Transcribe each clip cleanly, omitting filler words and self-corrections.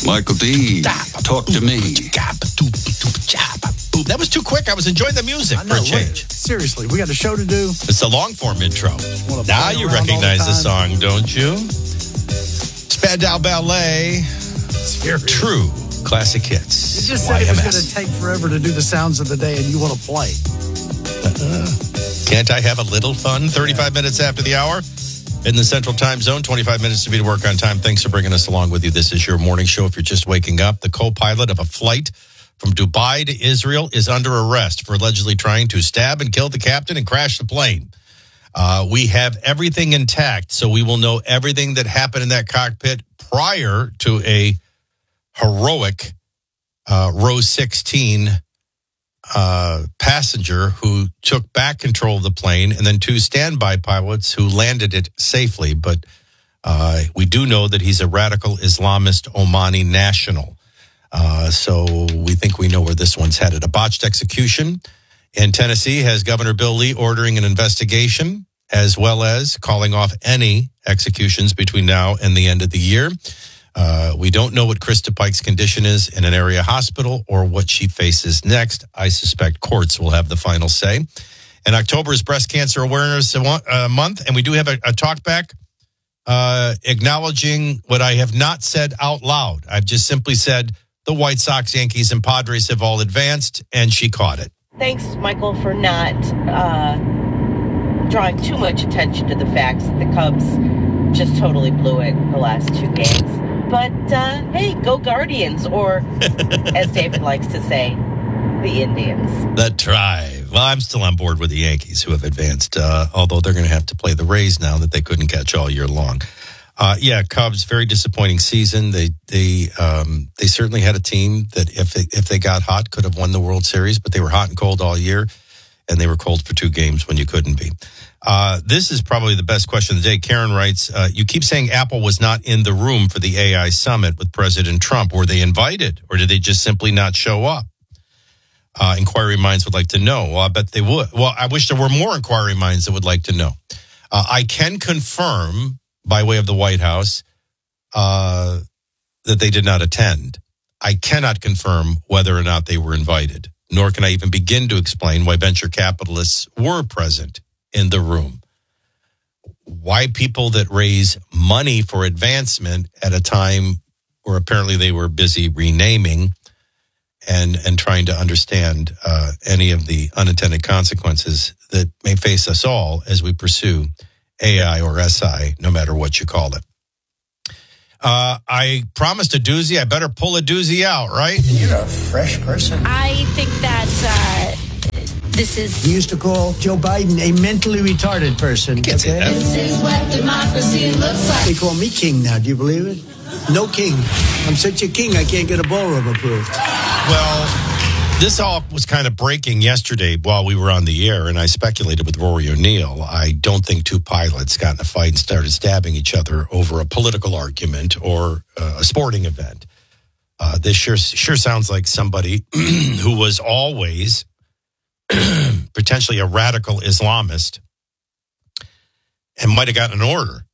Michael D, talk to me. That was too quick. I was enjoying the music for a change. Seriously, we got a show to do. It's the long form intro. Now you recognize the song, don't you? Spandau Ballet. Seriously. True classic hits. You just said it was going to take forever to do the sounds of the day, and you want to play. Can't I have a little fun? 35 minutes after the hour in the Central Time Zone. 25 minutes to be to work on time. Thanks for bringing us along with you. This is your morning show. If you're just waking up, the co-pilot of a flight from Dubai to Israel is under arrest for allegedly trying to stab and kill the captain and crash the plane. We have everything intact, so we will know everything that happened in that cockpit prior to a heroic row 16 passenger who took back control of the plane, and then two standby pilots who landed it safely. But we do know that he's a radical Islamist Omani national. So we think we know where this one's headed. A botched execution in Tennessee has Governor Bill Lee ordering an investigation, as well as calling off any executions between now and the end of the year. We don't know what Krista Pike's condition is in an area hospital or what she faces next. I suspect courts will have the final say. And October is Breast Cancer Awareness Month, and we do have a talk back acknowledging what I have not said out loud. I've just simply said the White Sox, Yankees, and Padres have all advanced, and she caught it. Thanks, Michael, for not drawing too much attention to the facts. The Cubs just totally blew it the last two games. But, hey, go Guardians, or, as David likes to say, the Indians. The Tribe. Well, I'm still on board with the Yankees, who have advanced, although they're going to have to play the Rays now that they couldn't catch all year long. Cubs, very disappointing season. They certainly had a team that if they got hot could have won the World Series, but they were hot and cold all year, and they were cold for two games when you couldn't be. This is probably the best question of the day. Karen writes, you keep saying Apple was not in the room for the AI summit with President Trump. Were they invited, or did they just simply not show up? Inquiry minds would like to know. Well, I bet they would. Well, I wish there were more inquiry minds that would like to know. I can confirm, by way of the White House, that they did not attend. I cannot confirm whether or not they were invited, nor can I even begin to explain why venture capitalists were present in the room. Why people that raise money for advancement at a time where apparently they were busy renaming and trying to understand any of the unintended consequences that may face us all as we pursue AI or SI, no matter what you call it. I promised a doozy. I better pull a doozy out, right? You're a fresh person. I think that this is... We used to call Joe Biden a mentally retarded person. Can't say that. This is what democracy looks like. They call me king now. Do you believe it? No king. I'm such a king, I can't get a ballroom approved. Well, this all was kind of breaking yesterday while we were on the air, and I speculated with Rory O'Neill. I don't think two pilots got in a fight and started stabbing each other over a political argument or a sporting event. This sure sounds like somebody who was always potentially a radical Islamist and might have gotten an order.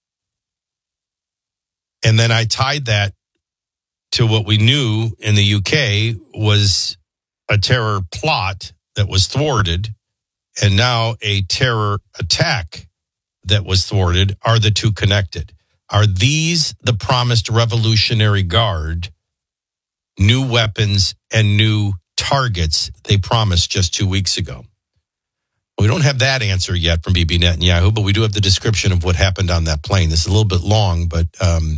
And then I tied that to what we knew in the UK was a terror plot that was thwarted, and now a terror attack that was thwarted. Are the two connected? Are these the promised Revolutionary Guard, new weapons and new targets they promised just 2 weeks ago? We don't have that answer yet from Bibi Netanyahu, but we do have the description of what happened on that plane. This is a little bit long, but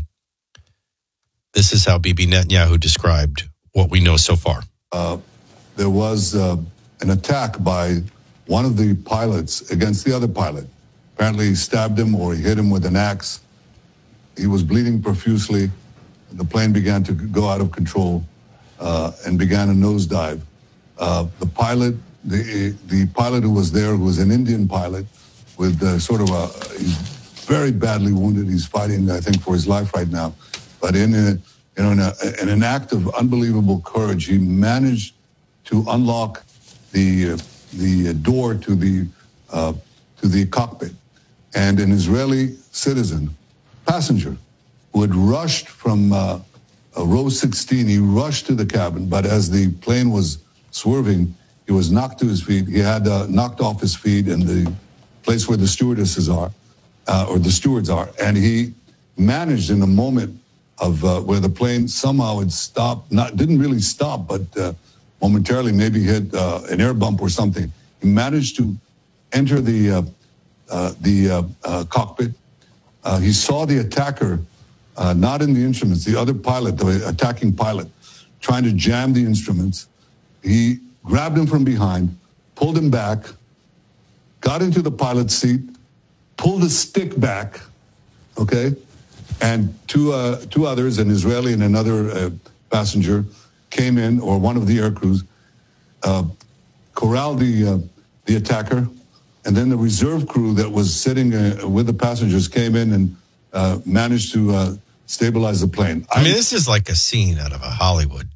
this is how Bibi Netanyahu described what we know so far. There was an attack by one of the pilots against the other pilot. Apparently he stabbed him or he hit him with an axe. He was bleeding profusely. The plane began to go out of control and began a nosedive. The pilot who was there, who was an Indian pilot with he's very badly wounded. He's fighting, I think, for his life right now. But in an act of unbelievable courage, he managed to unlock the door to the cockpit, and an Israeli citizen passenger who had rushed from row 16. He rushed to the cabin, but as the plane was swerving, he was knocked to his feet. He had knocked off his feet in the place where the stewardesses are, or the stewards are, and he managed in a moment of where the plane somehow had stopped, didn't really stop, but momentarily maybe hit an air bump or something. He managed to enter the cockpit. He saw the attacker, not in the instruments, the other pilot, the attacking pilot, trying to jam the instruments. He grabbed him from behind, pulled him back, got into the pilot's seat, pulled the stick back, okay? And two others, an Israeli and another passenger, came in, or one of the air crews, corralled the attacker, and then the reserve crew that was sitting with the passengers came in and managed to stabilize the plane. I mean, this is like a scene out of a Hollywood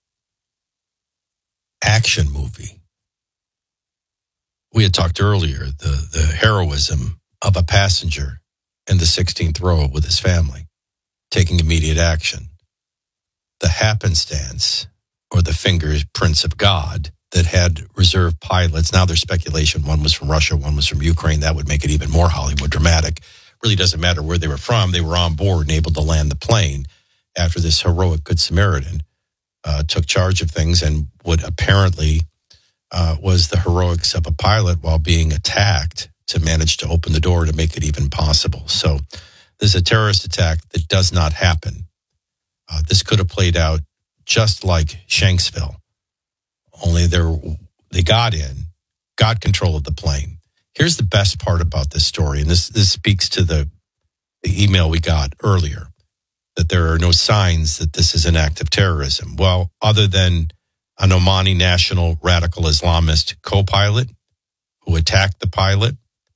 action movie. We had talked earlier, the heroism of a passenger in the 16th row with his family, taking immediate action. The happenstance or the fingerprints of God that had reserve pilots. Now there's speculation. One was from Russia, one was from Ukraine. That would make it even more Hollywood dramatic. Really doesn't matter where they were from. They were on board and able to land the plane after this heroic Good Samaritan took charge of things and what apparently was the heroics of a pilot while being attacked to manage to open the door to make it even possible. So there's a terrorist attack that does not happen. This could have played out just like Shanksville, only they got control of the plane. Here's the best part about this story, and this speaks to the email we got earlier, that there are no signs that this is an act of terrorism. Well, other than an Omani national radical Islamist co-pilot who attacked the pilot,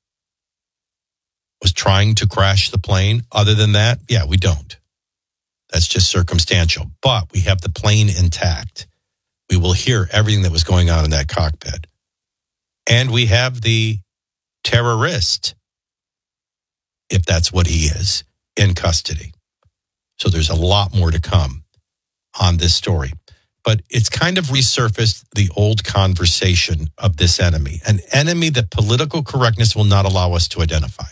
was trying to crash the plane. Other than that, yeah, we don't. That's just circumstantial. But we have the plane intact. We will hear everything that was going on in that cockpit. And we have the terrorist, if that's what he is, in custody. So there's a lot more to come on this story. But it's kind of resurfaced the old conversation of this enemy, an enemy that political correctness will not allow us to identify.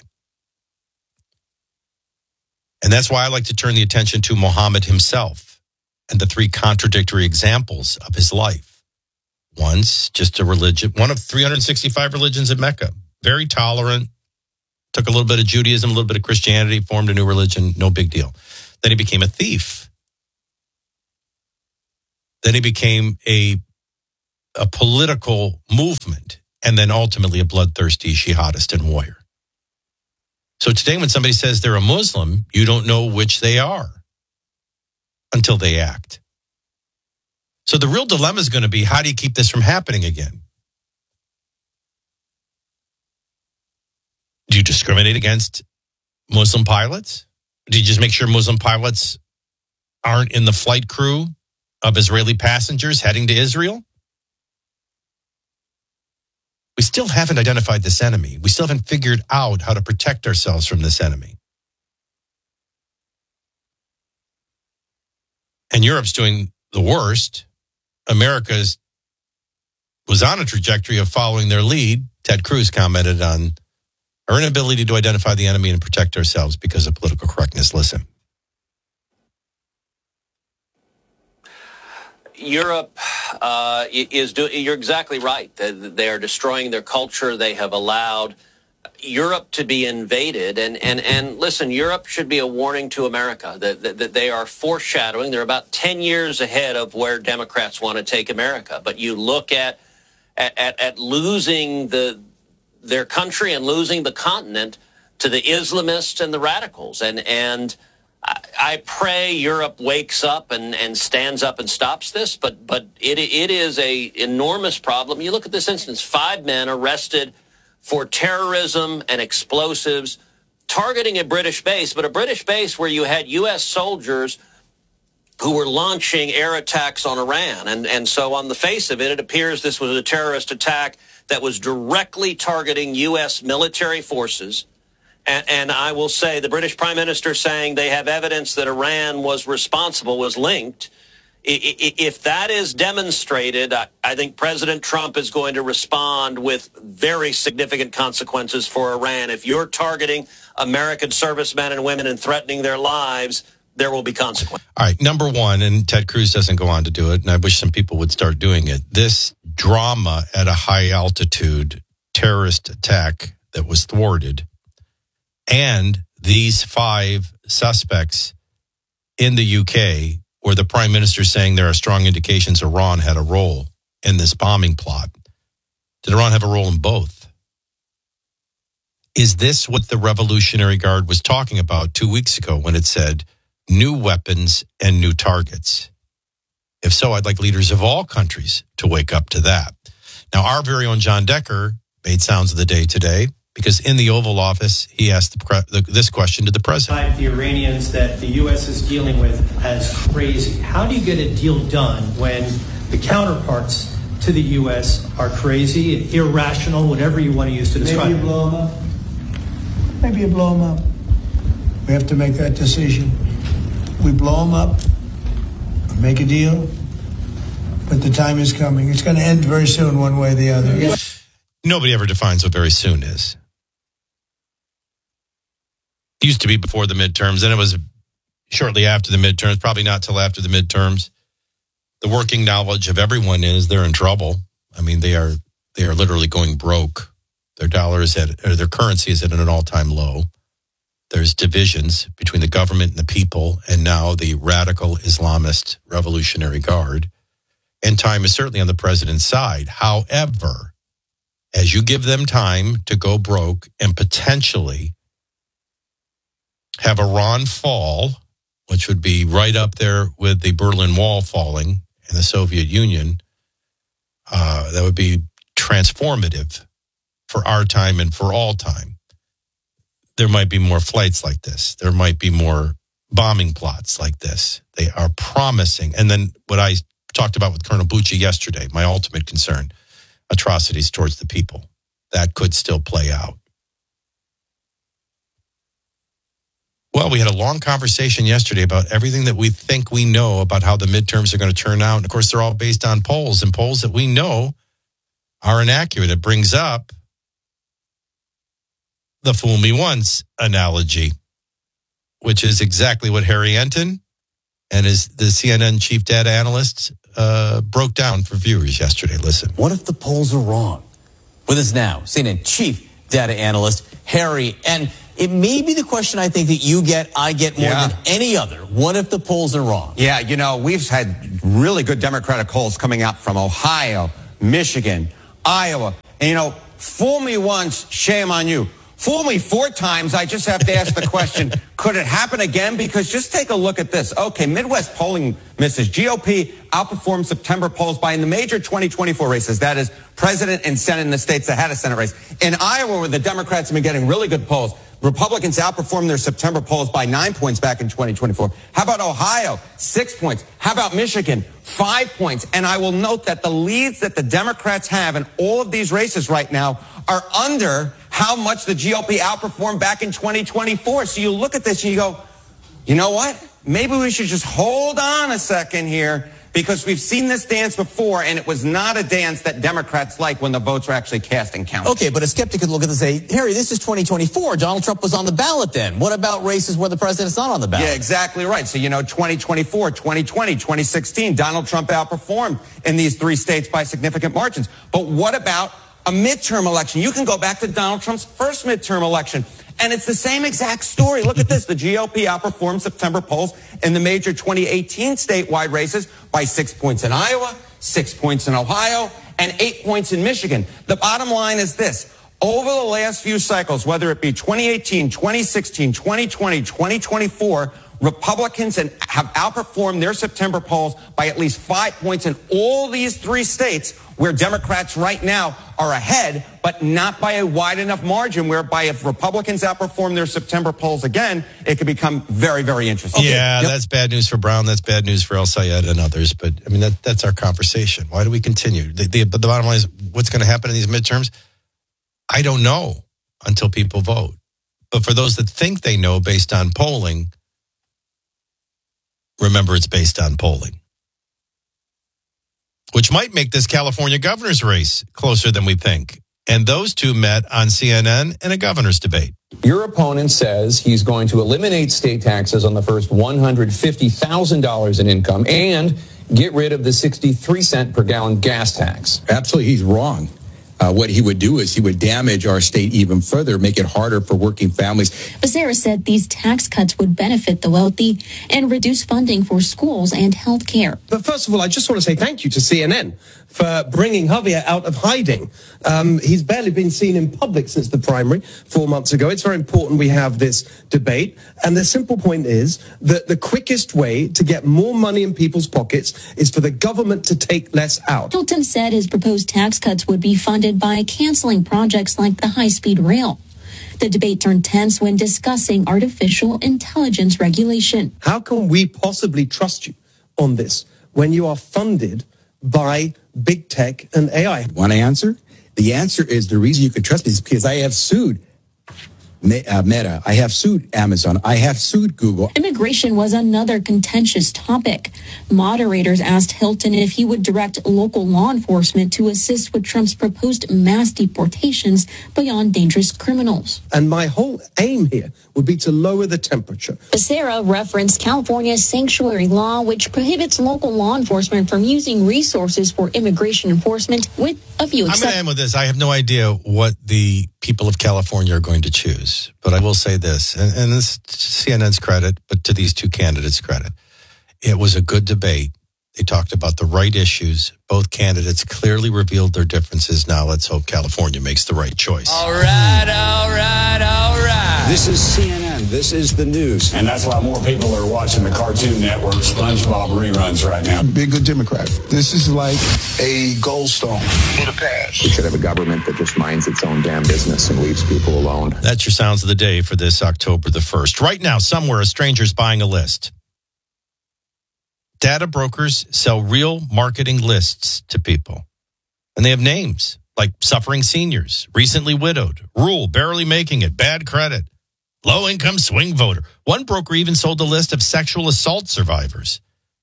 And that's why I like to turn the attention to Muhammad himself and the three contradictory examples of his life. One's just a religion, one of 365 religions in Mecca, very tolerant, took a little bit of Judaism, a little bit of Christianity, formed a new religion, no big deal. Then he became a thief. Then he became a political movement, and then ultimately a bloodthirsty jihadist and warrior. So today when somebody says they're a Muslim, you don't know which they are until they act. So the real dilemma is going to be, how do you keep this from happening again? Do you discriminate against Muslim pilots? Do you just make sure Muslim pilots aren't in the flight crew of Israeli passengers heading to Israel? We still haven't identified this enemy. We still haven't figured out how to protect ourselves from this enemy. And Europe's doing the worst. America was on a trajectory of following their lead. Ted Cruz commented on our inability to identify the enemy and protect ourselves because of political correctness. Listen. Europe is doing, you're exactly right. They are destroying their culture. They have allowed Europe to be invaded. And listen, Europe should be a warning to America that they are foreshadowing. They're about 10 years ahead of where Democrats want to take America. But you look at losing their country and losing the continent to the Islamists and the radicals. And I pray Europe wakes up and stands up and stops this, but it is a enormous problem. You look at this instance, 5 men arrested for terrorism and explosives, targeting a British base, but a British base where you had U.S. soldiers who were launching air attacks on Iran. And so on the face of it, it appears this was a terrorist attack that was directly targeting U.S. military forces And I will say the British Prime Minister saying they have evidence that Iran was responsible, was linked. If that is demonstrated, I think President Trump is going to respond with very significant consequences for Iran. If you're targeting American servicemen and women and threatening their lives, there will be consequences. All right, number one, and Ted Cruz doesn't go on to do it, and I wish some people would start doing it. This drama at a high altitude terrorist attack that was thwarted, and these 5 suspects in the UK, where the Prime Minister saying there are strong indications Iran had a role in this bombing plot. Did Iran have a role in both? Is this what the Revolutionary Guard was talking about 2 weeks ago when it said new weapons and new targets? If so, I'd like leaders of all countries to wake up to that. Now, our very own John Decker made Sounds of the Day today because in the Oval Office, he asked this question to the president. The Iranians that the U.S. is dealing with as crazy. How do you get a deal done when the counterparts to the U.S. are crazy, irrational, whatever you want to use to describe Maybe you blow them up. Maybe you blow them up. We have to make that decision. We blow them up, make a deal, but the time is coming. It's going to end very soon, one way or the other. Yeah. Nobody ever defines what very soon is. It used to be before the midterms, then it was shortly after the midterms, probably not till after the midterms. The working knowledge of everyone is they're in trouble. I mean, they are literally going broke. Their their currency is at an all-time low. There's divisions between the government and the people, and now the radical Islamist Revolutionary Guard. And time is certainly on the president's side. However, as you give them time to go broke and potentially have Iran fall, which would be right up there with the Berlin Wall falling in the Soviet Union, that would be transformative for our time and for all time. There might be more flights like this. There might be more bombing plots like this. They are promising. And then what I talked about with Colonel Bucci yesterday, my ultimate concern, atrocities towards the people. That could still play out. Well, we had a long conversation yesterday about everything that we think we know about how the midterms are going to turn out. And of course, they're all based on polls, and polls that we know are inaccurate. It brings up the fool me once analogy, which is exactly what Harry Enton and the CNN chief data analyst broke down for viewers yesterday. Listen. What if the polls are wrong? With us now, CNN chief data analyst Harry, and it may be the question I think that you get, I get more than any other. What if the polls are wrong? Yeah, you know, we've had really good Democratic polls coming out from Ohio, Michigan, Iowa. And, you know, fool me once, shame on you. Fool me 4 times, I just have to ask the question, could it happen again? Because just take a look at this. Okay, Midwest polling misses. GOP outperformed September polls by in the major 2024 races. That is president and Senate in the states that had a Senate race. In Iowa, where the Democrats have been getting really good polls, Republicans outperformed their September polls by 9 points back in 2024. How about Ohio? 6 points. How about Michigan? 5 points. And I will note that the leads that the Democrats have in all of these races right now are under how much the GOP outperformed back in 2024. So you look at this and you go, you know what? Maybe we should just hold on a second here, because we've seen this dance before, and it was not a dance that Democrats like when the votes are actually cast and counted. Okay, but a skeptic could look at this and say, Harry, this is 2024. Donald Trump was on the ballot then. What about races where the president's not on the ballot? Yeah, exactly right. So, you know, 2024, 2020, 2016, Donald Trump outperformed in these 3 states by significant margins. But what about a midterm election? You can go back to Donald Trump's first midterm election, and it's the same exact story. Look at this. The GOP outperformed September polls in the major 2018 statewide races by 6 points in Iowa, 6 points in Ohio, and 8 points in Michigan. The bottom line is this. Over the last few cycles, whether it be 2018, 2016, 2020, 2024, Republicans have outperformed their September polls by at least 5 points in all these 3 states, where Democrats right now are ahead, but not by a wide enough margin, whereby if Republicans outperform their September polls again, it could become very, very interesting. Yeah, that's bad news for Brown. That's bad news for El Sayed and others. But, I mean, that's our conversation. Why do we continue? The bottom line is, what's going to happen in these midterms? I don't know until people vote. But for those that think they know based on polling, remember it's based on polling, which might make this California governor's race closer than we think. And those two met on CNN in a governor's debate. Your opponent says he's going to eliminate state taxes on the first $150,000 in income and get rid of the 63-cent per gallon gas tax. Absolutely, he's wrong. What he would do is he would damage our state even further, make it harder for working families. Becerra said these tax cuts would benefit the wealthy and reduce funding for schools and health care. But first of all, I just want to say thank you to CNN for bringing Javier out of hiding. He's barely been seen in public since the primary 4 months ago. It's very important we have this debate. And the simple point is that the quickest way to get more money in people's pockets is for the government to take less out. Hilton said his proposed tax cuts would be funded by canceling projects like the high-speed rail. The debate turned tense when discussing artificial intelligence regulation. How can we possibly trust you on this when you are funded by big tech and AI? Want to answer? The answer is the reason you can trust me is because I have sued Meta. I have sued Amazon. I have sued Google. Immigration was another contentious topic. Moderators asked Hilton if he would direct local law enforcement to assist with Trump's proposed mass deportations beyond dangerous criminals. And my whole aim here would be to lower the temperature. Becerra referenced California's sanctuary law, which prohibits local law enforcement from using resources for immigration enforcement, with a few exceptions. I'm going to end with this. I have no idea what the people of California are going to choose, but I will say this, and this is CNN's credit, but to these two candidates' credit. It was a good debate. They talked about the right issues. Both candidates clearly revealed their differences. Now let's hope California makes the right choice. All right. This is CNN. This is the news. And that's why more people are watching the Cartoon Network SpongeBob reruns right now. Be a good Democrat. This is like a goldstone for the past. We should have a government that just minds its own damn business and leaves people alone. That's your sounds of the day for this October the 1st. Right now, somewhere, a stranger's buying a list. Data brokers sell real marketing lists to people. And they have names like suffering seniors, recently widowed, rural, barely making it, bad credit, low-income swing voter. One broker even sold a list of sexual assault survivors.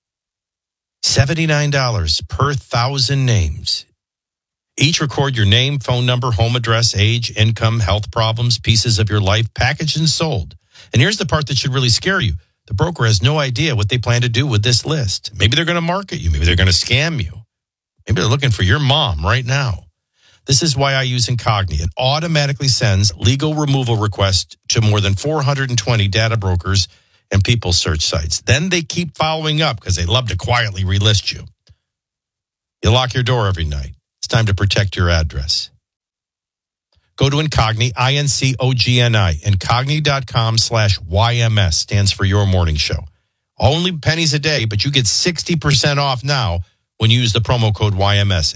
$79 per 1,000 names. Each record your name, phone number, home address, age, income, health problems, pieces of your life, packaged and sold. And here's the part that should really scare you. The broker has no idea what they plan to do with this list. Maybe they're going to market you. Maybe they're going to scam you. Maybe they're looking for your mom right now. This is why I use Incogni. It automatically sends legal removal requests to more than 420 data brokers and people search sites. Then they keep following up because they love to quietly relist you. You lock your door every night. It's time to protect your address. Go to Incogni, INCOGNI. Incogni.com/YMS stands for Your Morning Show. Only pennies a day, but you get 60% off now when you use the promo code YMS.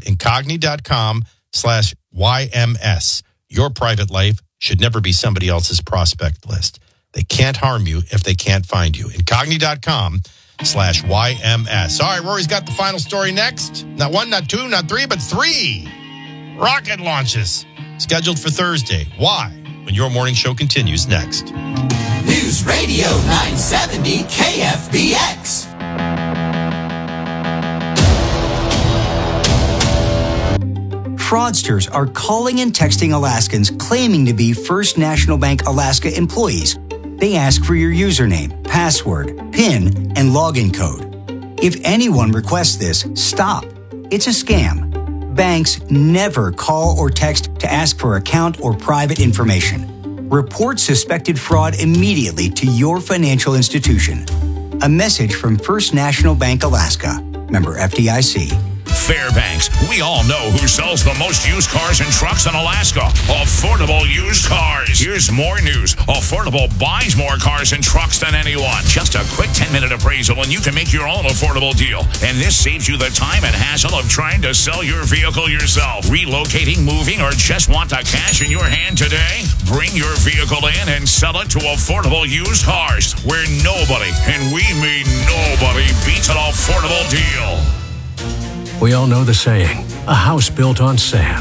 Incogni.com/YMS. Your private life should never be somebody else's prospect list. They can't harm you if they can't find you. Incogni.com/YMS. All right, Rory's got the final story next. Not one, not two, not three, but 3 rocket launches scheduled for Thursday. Why? When Your Morning Show continues next. News Radio 970 KFBX. Fraudsters are calling and texting Alaskans claiming to be First National Bank Alaska employees. They ask for your username, password, PIN, and login code. If anyone requests this, stop. It's a scam. Banks never call or text to ask for account or private information. Report suspected fraud immediately to your financial institution. A message from First National Bank Alaska. Member FDIC. Fairbanks, we all know who sells the most used cars and trucks in Alaska. Affordable Used Cars. Here's more news. Affordable buys more cars and trucks than anyone. Just a quick 10-minute appraisal and you can make your own affordable deal. And this saves you the time and hassle of trying to sell your vehicle yourself. Relocating, moving, or just want the cash in your hand today? Bring your vehicle in and sell it to Affordable Used Cars, where nobody, and we mean nobody, beats an affordable deal. We all know the saying, a house built on sand.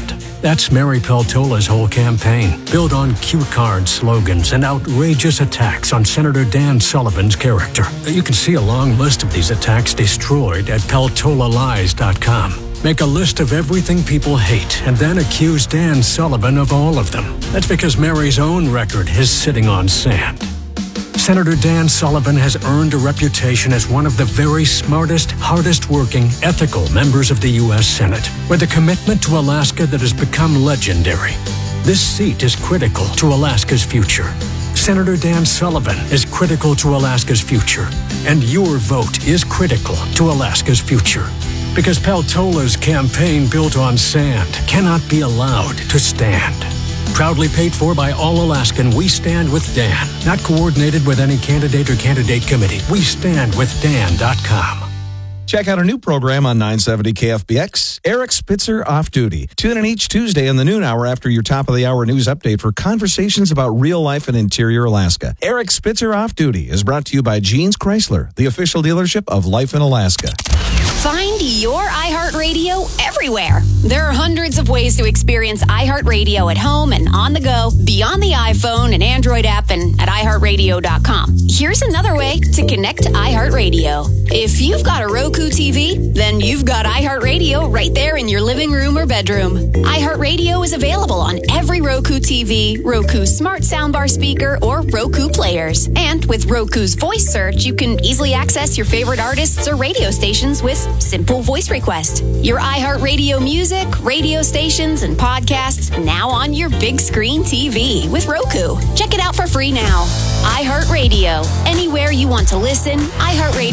That's Mary Peltola's whole campaign, built on cue card slogans and outrageous attacks on Senator Dan Sullivan's character. You can see a long list of these attacks destroyed at peltolalies.com. Make a list of everything people hate and then accuse Dan Sullivan of all of them. That's because Mary's own record is sitting on sand. Senator Dan Sullivan has earned a reputation as one of the very smartest, hardest-working, ethical members of the U.S. Senate, with a commitment to Alaska that has become legendary. This seat is critical to Alaska's future. Senator Dan Sullivan is critical to Alaska's future, and your vote is critical to Alaska's future. Because Peltola's campaign built on sand cannot be allowed to stand. Proudly paid for by All Alaskan, We Stand with Dan. Not coordinated with any candidate or candidate committee. WeStandWithDan.com. Check out a new program on 970 KFBX, Eric Spitzer Off Duty. Tune in each Tuesday in the noon hour after your top of the hour news update for conversations about real life in interior Alaska. Eric Spitzer Off Duty is brought to you by Jeans Chrysler, the official dealership of Life in Alaska. Find your iHeartRadio everywhere. There are hundreds of ways to experience iHeartRadio at home and on the go, beyond the iPhone and Android app and at iHeartRadio.com. Here's another way to connect to iHeartRadio. If you've got a Roku TV, then you've got iHeartRadio right there in your living room or bedroom. iHeartRadio is available on every Roku TV, Roku smart soundbar speaker, or Roku players. And with Roku's voice search, you can easily access your favorite artists or radio stations with simple voice request. Your iHeartRadio music, radio stations, and podcasts now on your big screen TV with Roku. Check it out for free now. iHeartRadio. Anywhere you want to listen, iHeartRadio.